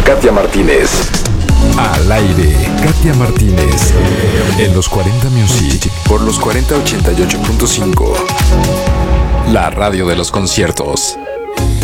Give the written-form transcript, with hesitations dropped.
Katia Martínez. Al aire, Katia Martínez. En los 40 Music. Por los 4088.5. La radio de los conciertos.